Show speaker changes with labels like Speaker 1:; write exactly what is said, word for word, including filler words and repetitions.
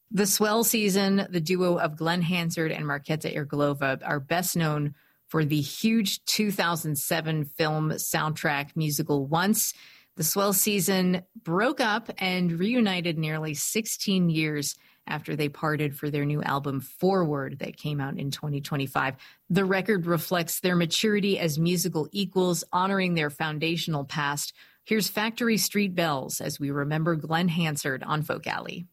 Speaker 1: The Swell Season, the duo of Glenn Hansard and Markéta Irglová, are best known for the huge two thousand seven film soundtrack musical Once. The Swell Season broke up and reunited nearly sixteen years after they parted for their new album Forward that came out in twenty twenty-five. The record reflects their maturity as musical equals, honoring their foundational past. Here's Factory Street Bells as we remember Glenn Hansard on Folk Alley.